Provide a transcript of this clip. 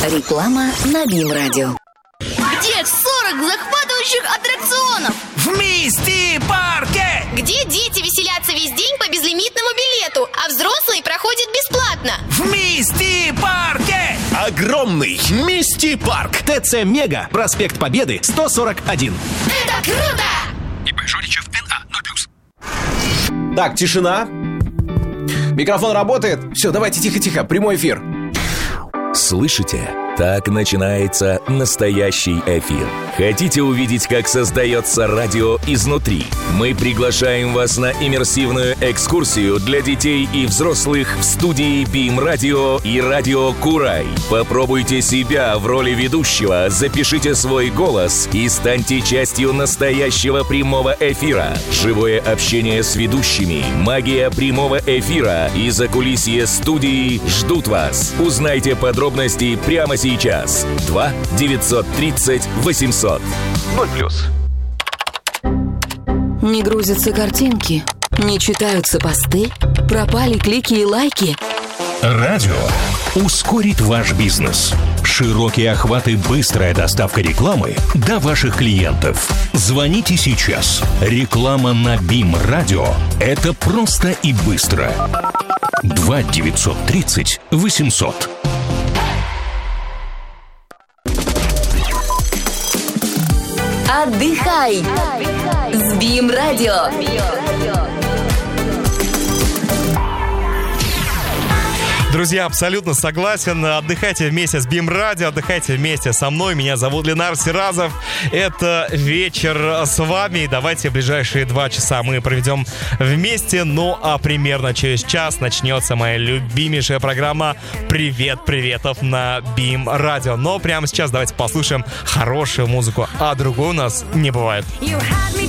Реклама на БИМ Радио. Где 40 захватывающих аттракционов? В Мисти-парке! Где дети веселятся весь день по безлимитному билету, а взрослые проходят бесплатно? В Мисти-парке! Огромный Мисти-парк. ТЦ Мега, проспект Победы, 141. Это круто! ИП Шоричев НА 0+. Так, тишина. Микрофон работает? Все, давайте тихо-тихо, прямой эфир. Слышите? Так начинается настоящий эфир. Хотите увидеть, как создается радио изнутри? Мы приглашаем вас на иммерсивную экскурсию для детей и взрослых в студии БИМ Радио и Радио Курай. Попробуйте себя в роли ведущего, запишите свой голос и станьте частью настоящего прямого эфира. Живое общение с ведущими, магия прямого эфира и закулисье студии ждут вас. Узнайте подробности прямо сейчас. 2 930 800. 0+. Не грузятся картинки, не читаются посты, пропали клики и лайки. Радио ускорит ваш бизнес. Широкий охват и быстрая доставка рекламы до ваших клиентов. Звоните сейчас. Реклама на БИМ Радио – это просто и быстро. 2 930 800. Отдыхай с БИМ Радио. Друзья, абсолютно согласен. Отдыхайте вместе с БИМ Радио, отдыхайте вместе со мной. Меня зовут Ленар Сиразов. Это вечер с вами. Давайте в ближайшие 2 часа мы проведем вместе. Ну, а примерно через час начнется моя любимейшая программа «Привет, приветов» на БИМ Радио. Но прямо сейчас давайте послушаем хорошую музыку, а другой у нас не бывает. You had me